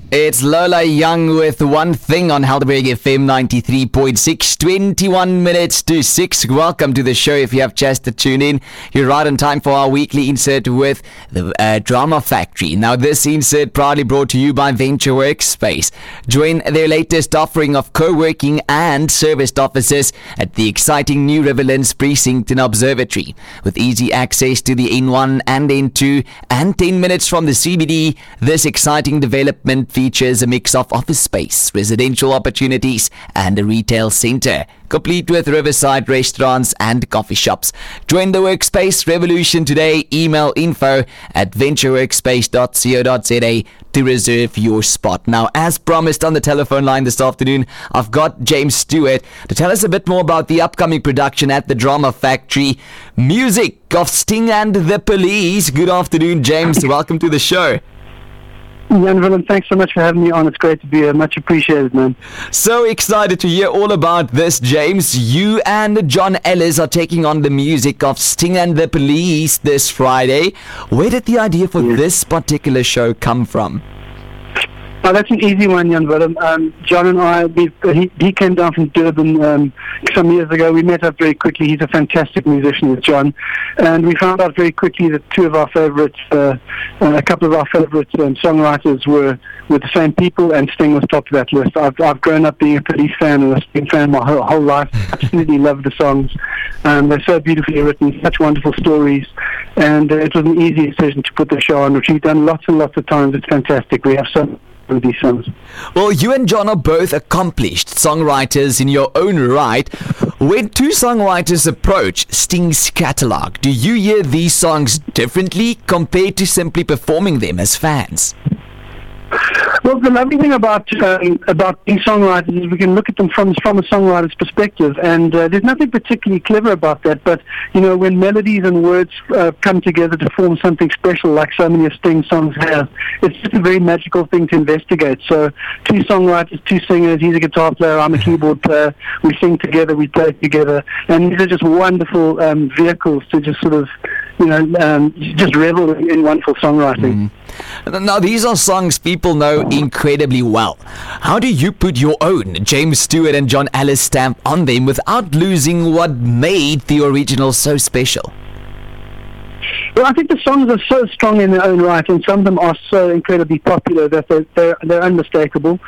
It's Lola Young with One Thing on Helderberg FM 93.6, 21 minutes to 6. Welcome to the show. If you have just to tune in, you're right on time for our weekly insert with the Drama Factory. Now, this insert proudly brought to you by Venture Workspace. Join their latest offering of co-working and serviced offices at the exciting new Riverlands Precinct and Observatory. With easy access to the N1 and N2 and 10 minutes from the CBD, this exciting development features a mix of office space, residential opportunities, and a retail center, complete with riverside restaurants and coffee shops. Join the workspace revolution today. Email info@ventureworkspace.co.za to reserve your spot. Now, as promised on the telephone line this afternoon, I've got James Stewart to tell us a bit more about the upcoming production at the Drama Factory, Music of Sting and the Police. Good afternoon, James. Welcome to the show. Jan Willem, thanks so much for having me on. It's great to be here. Much appreciated, man. So excited to hear all about this, James. You and John Ellis are taking on the music of Sting and the Police this Friday. Where did the idea for this particular show come from? Oh, that's an easy one, Jan Willem. John and I, he came down from Durban some years ago. We met up very quickly. He's a fantastic musician, with John. And we found out very quickly that two of our favorites, a couple of our favorite songwriters were the same people, and Sting was top of that list. I've grown up being a Police fan and a Sting fan my whole life. Absolutely love the songs. They're so beautifully written, such wonderful stories. And it was an easy decision to put the show on, which we've done lots and lots of times. It's fantastic. We have so with these songs. Well, you and John are both accomplished songwriters in your own right. When two songwriters approach Sting's catalog, do you hear these songs differently compared to simply performing them as fans? Well, the lovely thing about these songwriters is we can look at them from a songwriter's perspective, and there's nothing particularly clever about that. But you know, when melodies and words come together to form something special, like so many of Sting's songs have, it's just a very magical thing to investigate. So, two songwriters, two singers. He's a guitar player, I'm a keyboard player. We sing together, we play together, and these are just wonderful vehicles to just sort of, just revel in wonderful songwriting. Now, these are songs people know incredibly well. How do you put your own James Stewart and John Ellis stamp on them without losing what made the original so special? Well, I think the songs are so strong in their own right, and some of them are so incredibly popular that they're unmistakable.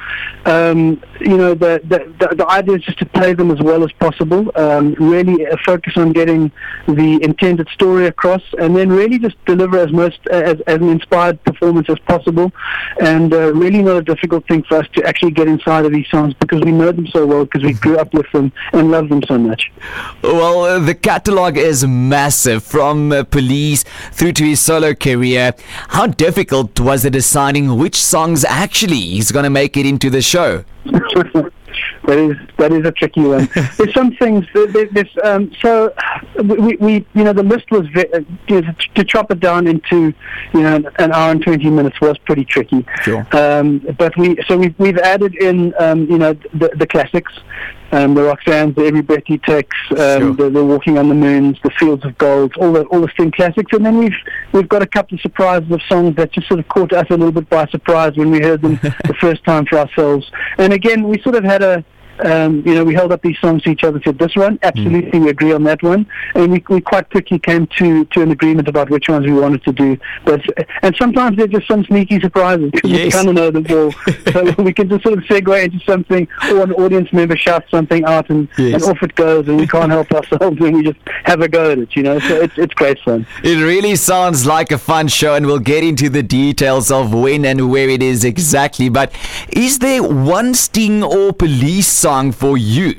The idea is just to play them as well as possible. Really focus on getting the intended story across, and then really just deliver as an inspired performance as possible. And really not a difficult thing for us to actually get inside of these songs because we know them so well, because we grew up with them and love them so much. Well, the catalogue is massive, from Police through to his solo career. How difficult was it deciding which songs actually he's going to make it into the show? That is a tricky one. There's some things. The list was to chop it down into an hour and 20 minutes was pretty tricky. Sure. But we've added in the classics. The Roxannes, the Every Breath You Takes, the Walking on the Moons, the Fields of Gold, all the Sting classics, and then we've got a couple of surprises of songs that just sort of caught us a little bit by surprise when we heard them the first time for ourselves. And again, we sort of had we held up these songs to each other, said this one, absolutely, we agree on that one, and we quite quickly came to an agreement about which ones we wanted to do. And sometimes there's just some sneaky surprises because we kind of know them all, so we can just sort of segue into something, or an audience member shouts something out, and off it goes, and we can't help ourselves, and we just have a go at it, So it's great fun. It really sounds like a fun show, and we'll get into the details of when and where it is exactly. But is there one Sting or Police song for you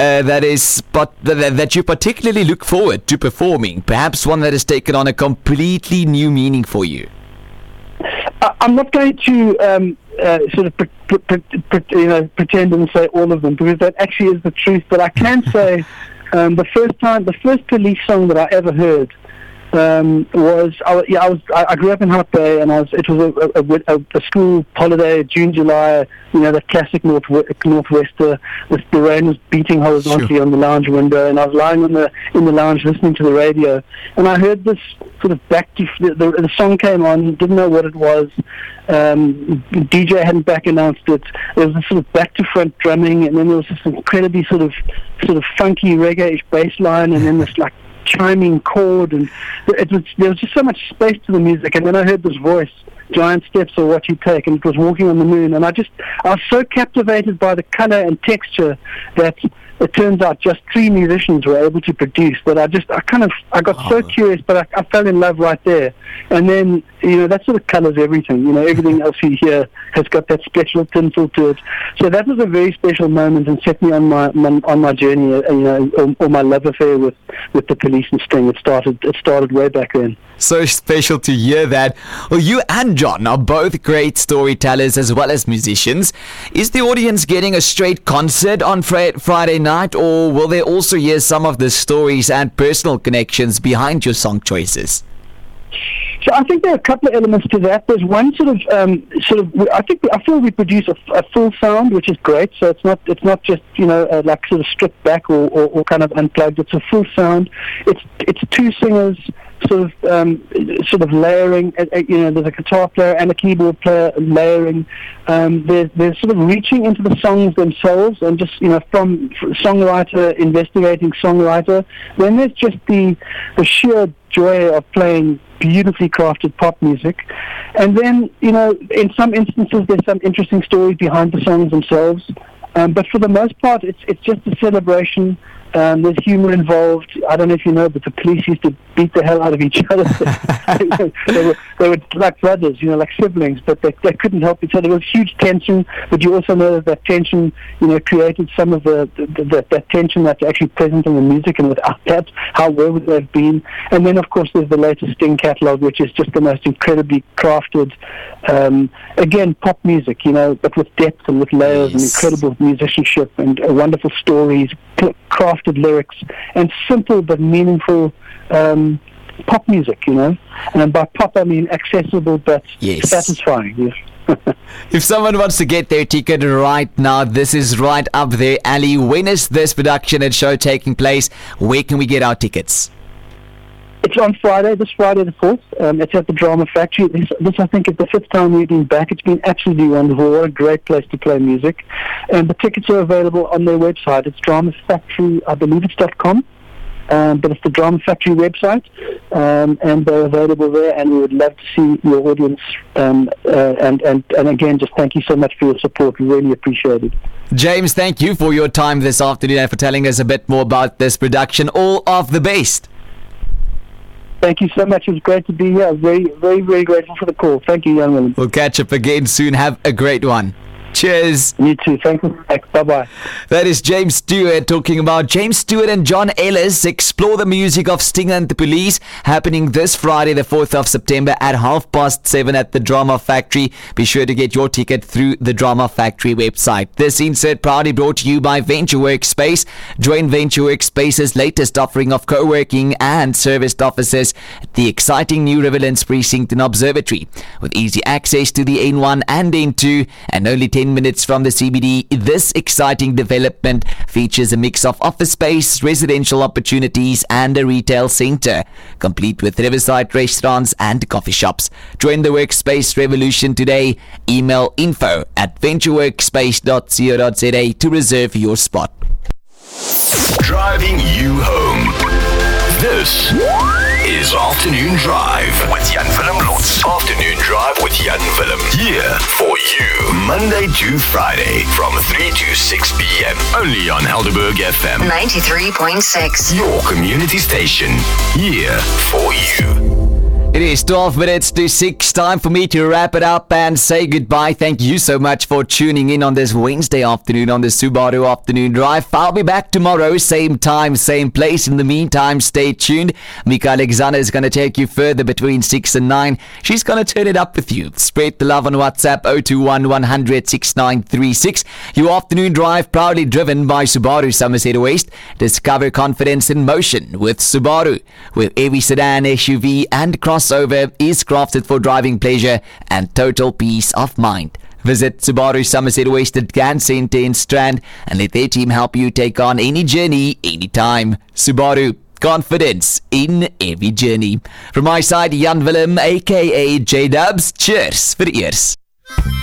that you particularly look forward to performing? Perhaps one that has taken on a completely new meaning for you? I'm not going to sort of pretend and say all of them, because that actually is the truth. But I can say the first Police song that I ever heard I grew up in Hot Bay, and it was a school holiday, June, July. That classic northwester. The rain was beating horizontally on the lounge window, and I was lying in the lounge listening to the radio, and I heard this sort of the song came on. Didn't know what it was. DJ hadn't back announced it. There was this sort of back to front drumming, and then there was this incredibly sort of funky reggae-ish bass line, and then this like chiming chord, and there was just so much space to the music. And then I heard this voice, "Giant steps are what you take," and it was "Walking on the Moon." And I was so captivated by the color and texture that it turns out just 3 musicians were able to produce. But I got so curious, but I fell in love right there. And then that sort of colors everything. Everything else you hear has got that special tinsel to it. So that was a very special moment and set me on my journey. Or my love affair with the Police and Sting. It started way back then. So special to hear that. Well, you and John are both great storytellers as well as musicians. Is the audience getting a straight concert on Friday night, or will they also hear some of the stories and personal connections behind your song choices? So I think there are a couple of elements to that. There's one I feel we produce a full sound, which is great. So it's not just like sort of stripped back or kind of unplugged. It's a full sound. It's 2 singers sort of layering. There's a guitar player and a keyboard player layering. There's sort of reaching into the songs themselves, and just from songwriter investigating songwriter. Then there's just the sheer joy of playing beautifully crafted pop music. And then, in some instances, there's some interesting stories behind the songs themselves. But for the most part, it's just a celebration. There's humor involved. I don't know if you know, but the Police used to beat the hell out of each other. they were like brothers, like siblings, but they couldn't help each other. There was huge tension, but you also know that tension, created some of that tension that's actually present in the music, and without that, where would they have been? And then, of course, there's the latest Sting catalog, which is just the most incredibly crafted, again, pop music, but with depth and with layers and incredible musicianship and wonderful stories, crafted lyrics, and simple but meaningful pop music, And by pop, I mean accessible but satisfying. Yes. If someone wants to get their ticket right now, this is right up their alley. When is this production and show taking place? Where can we get our tickets? It's on this Friday the 4th. It's at the Drama Factory. This I think, is the 5th time we've been back. It's been absolutely wonderful. What a great place to play music. And the tickets are available on their website. It's Drama Factory, I believe it's .com. But it's the Drama Factory website, and they're available there, and we would love to see your audience. And again, just thank you so much for your support. We really appreciate it. James, thank you for your time this afternoon and for telling us a bit more about this production. All of the best. Thank you so much. It was great to be here. Very, very, very grateful for the call. Thank you, young woman. We'll catch up again soon. Have a great one. Cheers. You too. Thank you. Bye-bye. That is James Stewart talking about James Stewart and John Ellis explore the music of Sting and the Police, happening this Friday, the 4th of September at 7:30 at the Drama Factory. Be sure to get your ticket through the Drama Factory website. This insert proudly brought to you by Venture Workspace. Join Venture Workspace's latest offering of co-working and serviced offices at the exciting new Riverlands Precinct and Observatory. With easy access to the N1 and N2 and only 10 minutes from the CBD, this exciting development features a mix of office space, residential opportunities, and a retail center, complete with riverside restaurants and coffee shops. Join the workspace revolution today. Email info@ventureworkspace.co.za to reserve your spot. Driving you home. This is Afternoon Drive with Jan Willem Lotz. Afternoon Drive with Jan Willem. Here for you, Monday to Friday from 3 to 6 p.m. Only on Helderberg FM 93.6. Your community station. Here for you. It is 12 minutes to 6. Time for me to wrap it up and say goodbye. Thank you so much for tuning in on this Wednesday afternoon on the Subaru Afternoon Drive. I'll be back tomorrow, same time, same place. In the meantime, stay tuned. Mika Alexander is going to take you further between 6 and 9. She's going to turn it up with you. Spread the love on WhatsApp 021 100 6936. Your Afternoon Drive proudly driven by Subaru Somerset West. Discover confidence in motion with Subaru. With every sedan, SUV and crossover is crafted for driving pleasure and total peace of mind. Visit Subaru Somerset West at Gan Centre in Strand and let their team help you take on any journey, anytime. Subaru, confidence in every journey. From my side, Jan Willem, aka J-Dubs. Cheers for the ears.